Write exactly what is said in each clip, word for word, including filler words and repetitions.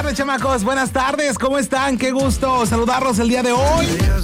tardes, chamacos. Buenas tardes. ¿Cómo están? Qué gusto saludarlos el día de hoy.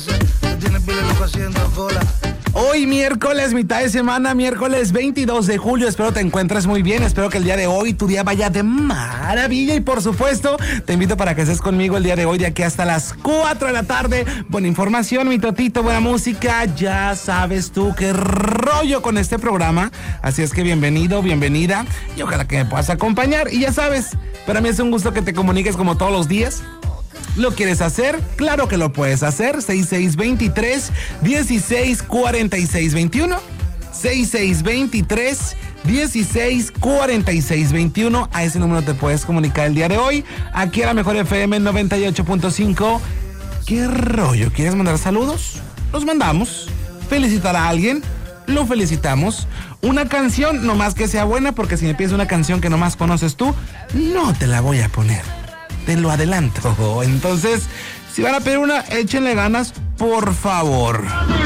Hoy miércoles, mitad de semana, miércoles veintidós de julio. Espero te encuentres muy bien. Espero que el día de hoy tu día vaya de maravilla. Y por supuesto, te invito para que estés conmigo el día de hoy, de aquí hasta las cuatro de la tarde. Buena información, mi totito, buena música. Ya sabes tú qué rollo con este programa. Así es que bienvenido, bienvenida. Y ojalá que me puedas acompañar. Y ya sabes, para mí es un gusto que te comuniques como todos los días. ¿Lo quieres hacer? Claro que lo puedes hacer. seis seis dos tres, uno seis cuatro seis dos uno. seis seis dos tres, uno seis cuatro seis dos uno. A ese número te puedes comunicar el día de hoy. Aquí a la Mejor F M noventa y ocho punto cinco. ¿Qué rollo? ¿Quieres mandar saludos? Los mandamos. ¿Felicitar a alguien? Lo felicitamos. Una canción, nomás que sea buena, porque si me pides una canción que nomás conoces tú, no te la voy a poner. Te lo adelanto. Entonces, si van a pedir una, échenle ganas, por favor.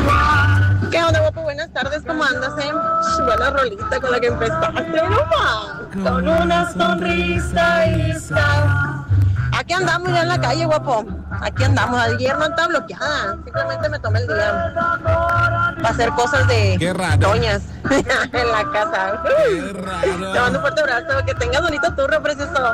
¿Qué onda, guapo? Buenas tardes, ¿cómo andas, eh? Buena rolita con la que empezaste, no más. Con una sonrisa y sal. Aquí andamos ya en la calle, guapo. Aquí andamos. Ayer no está bloqueada. Simplemente me tomé el día para hacer cosas de doñas en la casa. Qué raro. Te mando un fuerte abrazo. Que tengas bonito turno, precioso.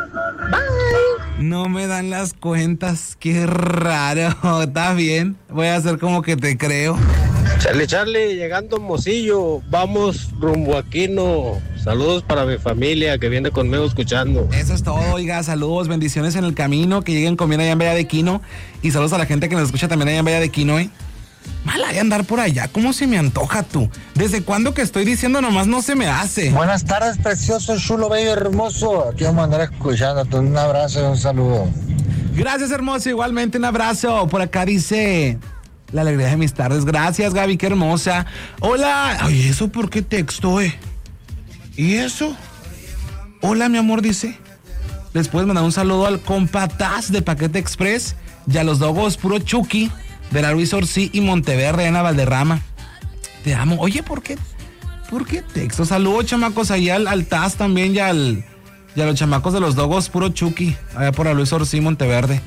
Bye. No me dan las cuentas. Qué raro. ¿Está bien? Voy a hacer como que te creo. Charlie, Charlie, llegando a Mosillo, vamos rumbo a Quino. Saludos para mi familia que viene conmigo escuchando. Eso es todo, oiga, saludos, bendiciones en el camino, que lleguen con bien allá en Bella de Quino. Y saludos a la gente que nos escucha también allá en Bella de Quino, ¿eh? Mala de andar por allá, ¿cómo se me antoja tú? ¿Desde cuándo que estoy diciendo nomás no se me hace? Buenas tardes, precioso, chulo, bello, hermoso. Aquí vamos a andar escuchándote. Un abrazo y un saludo. Gracias, hermoso, igualmente un abrazo. Por acá dice... La alegría de mis tardes. Gracias, Gaby, qué hermosa. Hola. Ay, ¿eso por qué texto, eh? ¿Y eso? Hola, mi amor, dice. Les puedes mandar un saludo al compataz de Paquete Express y a los dogos Puro Chucky de la Luis Orsi y Monteverde en la Valderrama. Te amo. Oye, ¿por qué? ¿Por qué texto? Saludos, chamacos, ahí al, al Taz también y, al, y a los chamacos de los dogos Puro Chucky, allá por la Luis Orsi y Monteverde.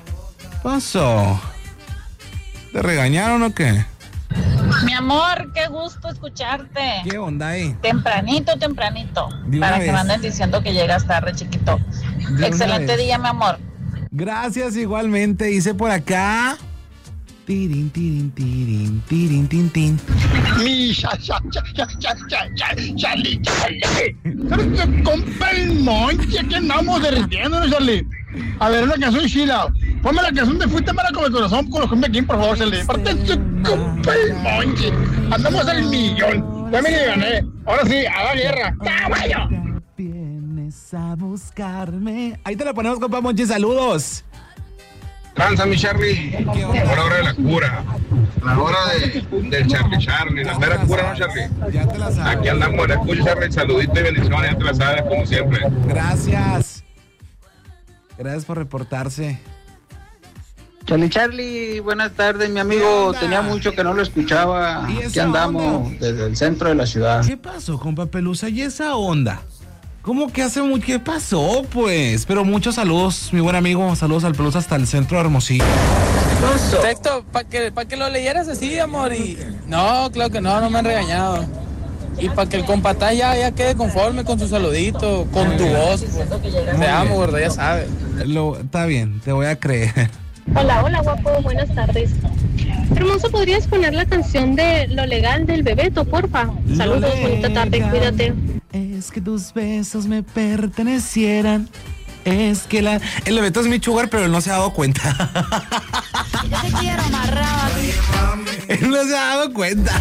Pasó. ¿Te regañaron o qué? Mi amor, qué gusto escucharte. ¿Qué onda ahí? Tempranito, tempranito. Para vez. que no anden diciendo que llegas tarde, chiquito. Excelente día, mi amor. Gracias, igualmente. Dice por acá. Tirin, tirin, tirin, tirin, tin, tin. Mi cha, cha, cha, cha, cha, cha, cha, Charlie, Charlie. Compa el monche, que andamos derritiéndonos, Charlie. A ver, una canción chila. Ponme la canción de Fuiste Mala con el corazón con los cumbia aquí, por favor, Charlie. Parte compa el monche. Andamos al millón. Ya me le gané. Ahora sí, a la guerra. ¡Caballo! Vienes a buscarme. Ahí te la ponemos, compa Monchi. Saludos. Tranza, mi Charlie. A la hora de la cura. A la hora de, del Charlie Charlie. La mera cura, ¿no, Charlie? Ya te la sabes. Aquí andamos en la escucha, Charlie. Saludito y bendiciones. Ya te la sabes, como siempre. Gracias. Gracias por reportarse. Charlie, Charlie, buenas tardes, mi amigo. Tenía mucho que no lo escuchaba. Aquí andamos onda? Desde el centro de la ciudad. ¿Qué pasó, compa Pelusa? ¿Y esa onda? ¿Cómo que hace mucho? ¿Qué pasó, pues? Pero muchos saludos, mi buen amigo. Saludos al Pelusa hasta el centro de Hermosillo. Texto, para que, pa que lo leyeras así, amor. Y... No, claro que no, no me han regañado. Y para que el compatá ya, ya quede conforme con su saludito, con tu voz. Pues. Te amo, gordo, ya sabes. Lo, está bien, te voy a creer. Hola, hola, guapo, buenas tardes. Hermoso, ¿podrías poner la canción de Lo Legal del Bebeto, porfa? Saludos, bonita tarde, cuídate. Es que tus besos me pertenecieran. Es que la... El Bebeto es mi sugar, pero él no se ha dado cuenta. Yo te quiero amarrado. Él no se ha dado cuenta.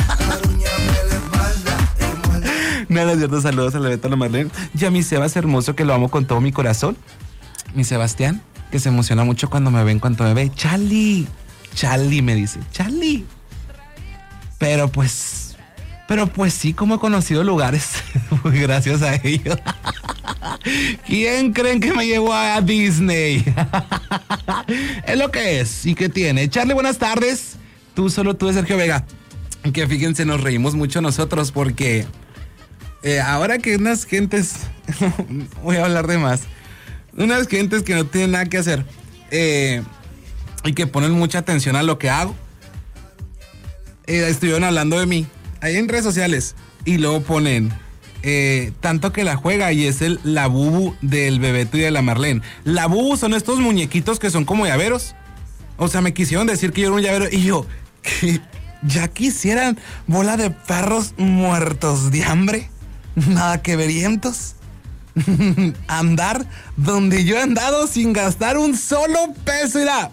Nada, es cierto, saludos a Bebeto, a la Marlene. Y a mi Sebas hermoso, que lo amo con todo mi corazón. Mi Sebastián, que se emociona mucho cuando me ve, en cuanto me ve. Charlie, Charlie me dice, Charlie. Pero pues, pero pues sí, como he conocido lugares, muy gracias a ellos. ¿Quién creen que me llevó a Disney? Es lo que es y que tiene. Charlie, buenas tardes. Tú, solo tú de Sergio Vega. Que fíjense, nos reímos mucho nosotros porque eh, ahora que unas gentes, voy a hablar de más. Unas gentes que no tienen nada que hacer eh, y que ponen mucha atención a lo que hago. Eh, estuvieron hablando de mí ahí en redes sociales y luego ponen eh, tanto que la juega y es el Labubu del Bebeto y de la Marlene. Labubu son estos muñequitos que son como llaveros. O sea, me quisieron decir que yo era un llavero y yo, que ya quisieran bola de perros muertos de hambre, nada que verientos. Andar donde yo he andado sin gastar un solo peso, mira,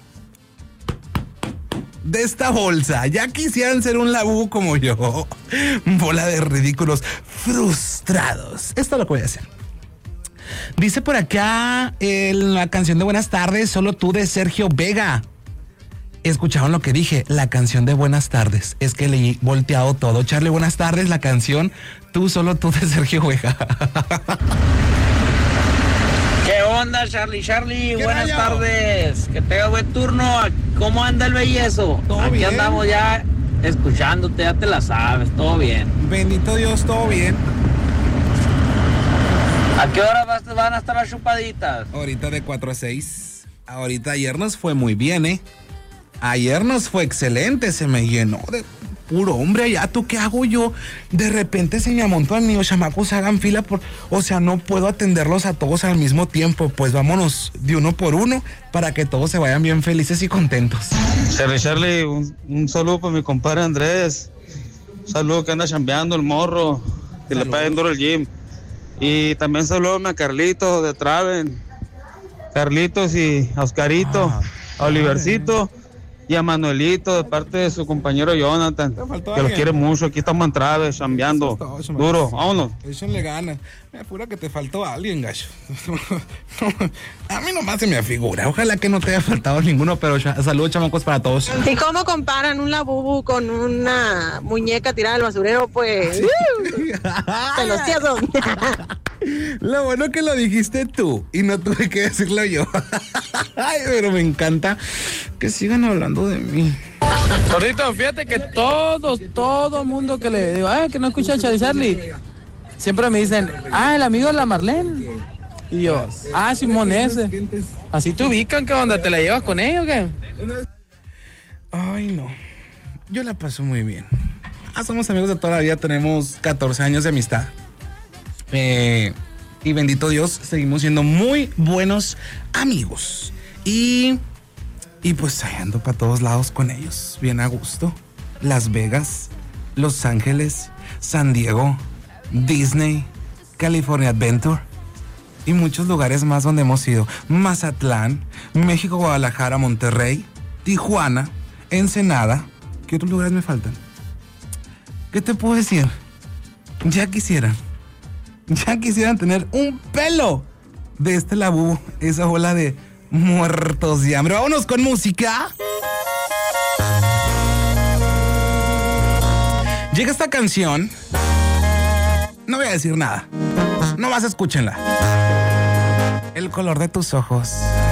de esta bolsa. Ya quisieran ser un Labubu como yo. Bola de ridículos frustrados. Esto es lo que voy a hacer. Dice por acá en la canción de Buenas tardes, Solo tú, de Sergio Vega. ¿Escucharon lo que dije? La canción de Buenas tardes. Es que le he volteado todo. Charlie, buenas tardes. La canción Tú, Solo tú, de Sergio Vega. ¿Qué onda, Charlie? Charlie, buenas rayo? tardes. Que tenga buen turno. ¿Cómo anda el bellezo? Aquí bien? Andamos ya escuchándote, ya te la sabes. Todo bien. Bendito Dios, todo bien. ¿A qué hora van a estar las chupaditas? Ahorita de cuatro a seis. Ahorita ayer nos fue muy bien, ¿eh? Ayer nos fue excelente, se me llenó de puro hombre allá. ¿Tú qué hago yo? De repente se me amontonan y los chamacos hagan fila por... O sea, no puedo atenderlos a todos al mismo tiempo. Pues vámonos de uno por uno para que todos se vayan bien felices y contentos. Charlie, Charlie, un, un saludo para mi compadre Andrés. Un saludo que anda chambeando el morro, que Salud. le paguen duro el gym. Y también saludo a Carlitos de Traven, Carlitos y a Oscarito, ah, a Olivercito. Y a Manuelito, de parte de su compañero Jonathan, que los quiere mucho. Aquí estamos en Traves, chambeando. Duro, vámonos. Échenle ganas. Me apura que te faltó alguien, gacho. A mí nomás se me afigura. Ojalá que no te haya faltado ninguno, pero saludos, chamacos, para todos. ¿Y cómo comparan un Labubu con una muñeca tirada al basurero? Pues... ¡Te los tiesos! Lo bueno que lo dijiste tú y no tuve que decirlo yo. Ay, pero me encanta que sigan hablando de mí. Gordito, fíjate que todo, todo mundo que le digo, ay, que no escucha a Charlie Charlie, siempre me dicen, ah, el amigo de la Marlene. Y yo, ah, Simón ese. Así te ubican, ¿qué onda? ¿Te la llevas con ellos o qué? Ay, no. Yo la paso muy bien. Ah, somos amigos de toda la vida, tenemos catorce años de amistad. Eh, y bendito Dios, seguimos siendo muy buenos amigos. Y, y pues ahí ando para todos lados con ellos, bien a gusto. Las Vegas, Los Ángeles, San Diego, Disney, California Adventure y muchos lugares más donde hemos ido. Mazatlán, México, Guadalajara, Monterrey, Tijuana, Ensenada. ¿Qué otros lugares me faltan? ¿Qué te puedo decir? Ya quisieran. Ya quisieran tener un pelo de este Labubu, esa bola de muertos de hambre. Vámonos con música. Llega esta canción. No voy a decir nada. Nomás escúchenla. El color de tus ojos.